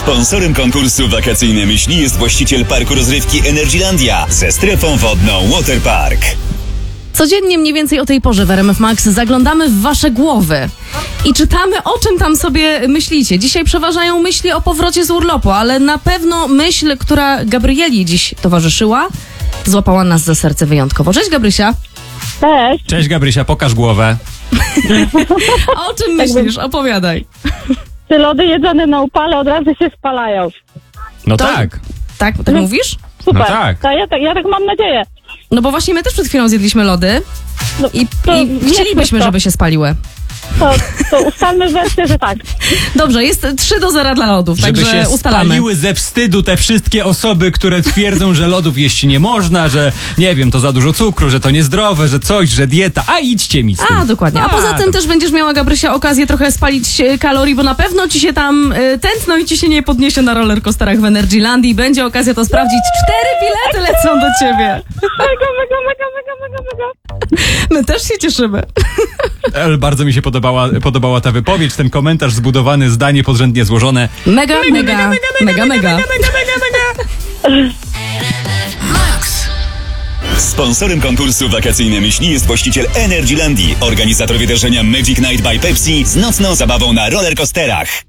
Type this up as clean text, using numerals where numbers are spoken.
Sponsorem konkursu Wakacyjne Myśli jest właściciel parku rozrywki Energylandia ze strefą wodną Waterpark. Codziennie mniej więcej o tej porze w RMF Max zaglądamy w wasze głowy i czytamy, o czym tam sobie myślicie. Dzisiaj przeważają myśli o powrocie z urlopu, ale na pewno myśl, która Gabrieli dziś towarzyszyła, złapała nas za serce wyjątkowo. Cześć, Gabrysia. Cześć. Cześć Gabrysia, pokaż głowę. O czym myślisz? Opowiadaj. Te lody jedzone na upale od razu się spalają. No To- tak. Tak mówisz? Super. No tak. Ja tak mam nadzieję. No bo właśnie my też przed chwilą zjedliśmy lody No, i nie chcielibyśmy, to. żeby się spaliły. To ustalmy wersję, że tak. Dobrze, jest 3-0 dla lodów, Żeby także się ustalamy. spaliły ze wstydu te wszystkie osoby, które twierdzą, że lodów jeść nie można, że nie wiem, to za dużo cukru, że to niezdrowe, że coś, że dieta. A idźcie mi z tym. A, dokładnie. A poza tym to- też będziesz miała, Gabrysia, okazję trochę spalić kalorii, bo na pewno ci się tam tętno i ci się nie podniesie na rollercoasterach w Energylandii. Będzie okazja to sprawdzić. 4 bilety lecą do ciebie. Mega. My też się cieszymy. Ale bardzo mi się podobała ta wypowiedź, ten komentarz zbudowany, zdanie podrzędnie złożone. Mega. Sponsorem konkursu Wakacyjne Myśli jest właściciel Energylandii, organizator wydarzenia Magic Night by Pepsi z nocną zabawą na rollercoasterach.